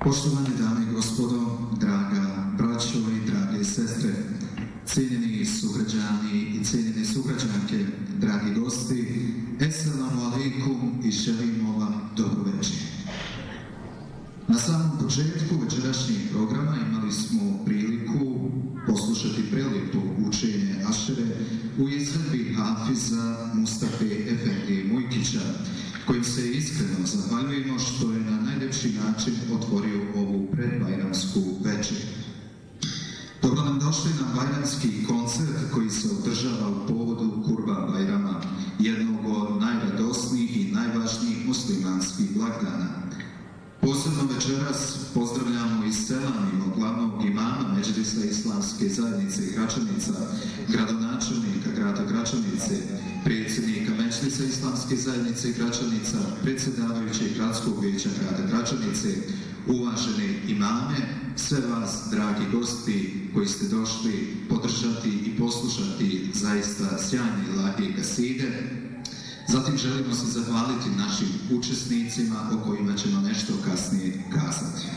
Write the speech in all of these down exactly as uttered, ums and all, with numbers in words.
Poštovane dame i gospodo, draga braćo i drage sestre, cijenjeni sugrađani i cijenjene sugrađanke, dragi gosti, Esselamu alaikum i želimo vam dobro večer. Na samom početku večerašnjeg programa imali smo priliku poslušati prelijepo učenje Ašere u izvedbi Hafiza Mustafe Efendije Mujkića, kojim se iskreno zahvaljujemo što je na najljepši način otvorio ovu predbajramsku večer. Dobro nam došli na bajramski koncert koji se održava u povodu Kurban Bajrama, jednog od najradosnijih i najvažnijih muslimanskih blagdana. Posebno večeras pozdravljamo i selamimo glavnog imama Medžlisa Islamske zajednice Gračanica, gradonačelnika grada Gračanice, predsjednika Medžlisa Islamske zajednice Gračanica, predsjedavajućeg gradskog vijeća grada Gračanice, uvažene imame, sve vas, dragi gosti, koji ste došli podržati i poslušati zaista sjajne i lake kaside. Zatim želimo se zahvaliti našim učesnicima o kojima ćemo nešto kasnije kazati.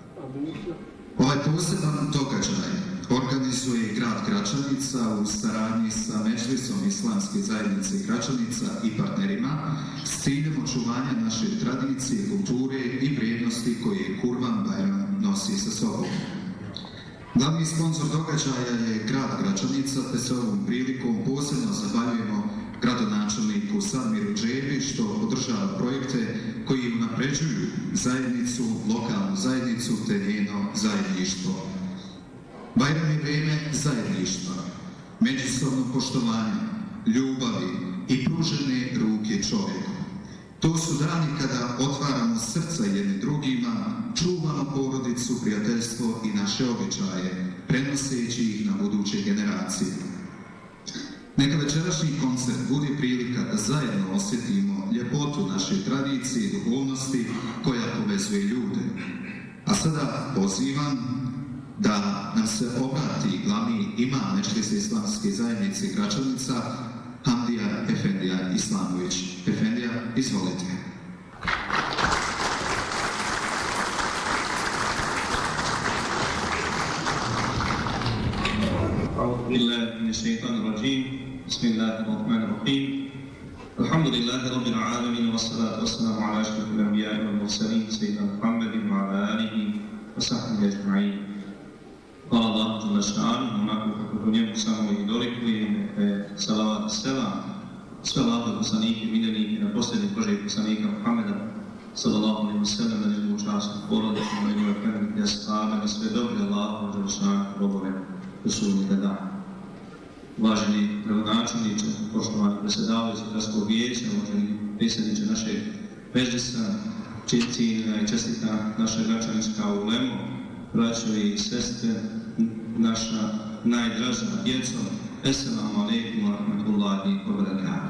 Ovaj poseban događaj organizuje grad Gračanica u saradnji sa Medžlisom Islamske zajednice Gračanica i partnerima s ciljem očuvanja naše tradicije, kulture i vrijednosti koje Kurban Bajram nosi sa sobom. Glavni sponsor događaja je grad Gračanica, te se ovom prilikom posebno zahvaljujemo gradonačelniku Sadmiru Džebi što podržava projekte koji unapređuju zajednicu, lokalnu zajednicu te njeno zajedništvo. Bajram je vrijeme zajedništva, međusobnog poštovanja, ljubavi i pružene ruke čovjeku. To su dani kada otvaramo srca jedni drugima, čuvamo porodicu, prijateljstvo i naše običaje, prenoseći ih na buduće generacije. Neka večerašnji koncert bude prilika da zajedno osjetimo ljepotu naše tradicije i duhovnosti koja povezuje ljude. A sada pozivam da nam se obrati glavni imam Medžlisa Islamske zajednice Gračanica, Hamdija Efendija Islamović. Efendija, izvolite. أعوذ بالله من الشيطان الرجيم بسم الله الرحمن الرحيم الحمد لله رب العالمين والصلاة والسلام على أشرف الأنبياء والمرسلين سيدنا محمد وعلى آله وصحبه أجمعين. قال الله جل شأنه onako kako njemu samo i dolikuje, salavat i selam, sve Allahove poslanike, miljenike na posljednji Božeg poslanika Muhammeda sallallahu alejhi ve sellem, na njegovu časnu porodicu, na njegove plemenite ashabe, na sve dobre Allahove dželle šanehu robove do sudnjega dana. Uvaženi gradonačelniče, poštovani predsjedavajući gradskog vijeća, uvaženi predsjedniče našeg Medžlisa, cijenjena i čestita naša gračanička ulema, braćo i sestre, naša najdraža djeco, Esselamu alaikum wa rahmatullahi wa barakatuh.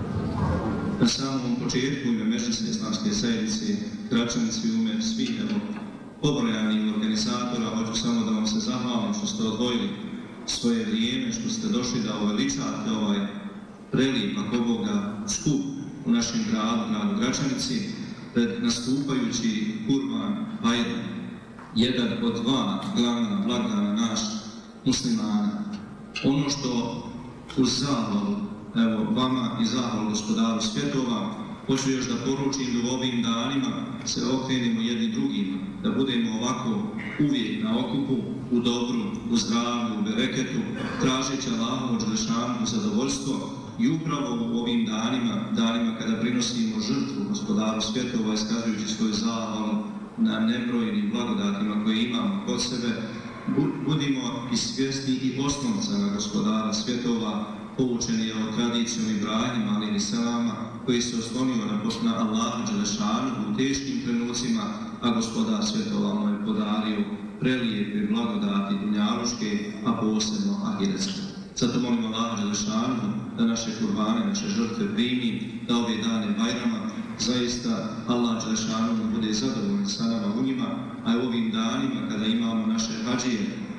Na samom početku ime Medžlisa Islamske zajednice Gračanice i ume svih pobrojanih organizatora, hoću samo da vam se zahvalim što ste odvojili svoje vrijeme, što ste došli da uveličate ovaj prelijep, ako Boga, skup u našem gradu, gradu Gračanici, pred nastupajući Kurban Bajram, jedan od dva glavna blagdana naš muslimana. Ono što uz zahvalu, evo, vama i zahvalu gospodaru svjetova, hoću još da poručim da u ovim danima se okrenimo jedni drugima, da budemo ovako uvijek na okupu, u dobru, u zdravlju, u bereketu, tražeći Allahovu dželle šanehu zadovoljstvo i upravo u ovim danima, danima kada prinosimo žrtvu gospodaru svjetova, iskazujući svoju zahvalu na nebrojnim blagodatima koje imamo kod sebe, budimo i svjesni i osnovcama gospodara svjetova, poučeni od tradicijom Ibrahima alejhi selama, koji se oslonio na na Allaha dželle šanehu u teškim trenucima, a gospodar svjetova mu je podario prelijepe blagodati dunjaluške, a posebno ahiretske. Zato molimo Allaha dželle šanehu da naše kurbane, naše žrtve primi, da ove dane Bajrama zaista Allah dželle šanehu bude zadovoljan sa nama u njima, a u ovim danima kada imamo naše hadžije